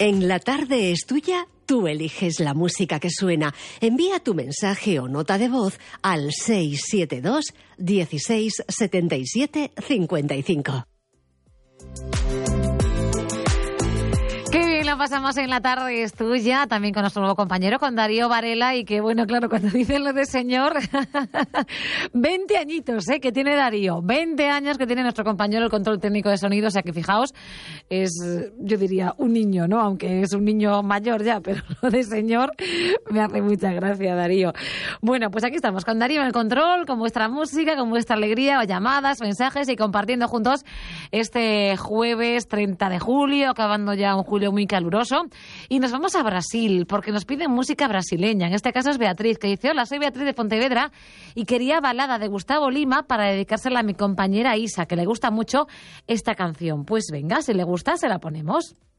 En La Tarde es Tuya, tú eliges la música que suena. Envía tu mensaje o nota de voz al 672 16 77 55. Qué bien lo pasamos en La Tarde es Tuya, también con nuestro nuevo compañero, con Darío Varela, y que bueno, claro, cuando dicen lo de señor, 20 añitos, que tiene Darío, 20 años que tiene nuestro compañero el control técnico de sonido, o sea que fijaos, es, yo diría, un niño, ¿no? Aunque es un niño mayor ya, pero lo de señor me hace mucha gracia, Darío. Bueno, pues aquí estamos, con Darío en el control, con vuestra música, con vuestra alegría, o llamadas, mensajes, y compartiendo juntos este jueves 30 de julio, acabando ya un julio muy caluroso, y nos vamos a Brasil porque nos piden música brasileña. En este caso es Beatriz, que dice: hola, soy Beatriz de Pontevedra y quería Balada de Gustavo Lima para dedicársela a mi compañera Isa, que le gusta mucho esta canción. Pues venga, si le gusta se la ponemos.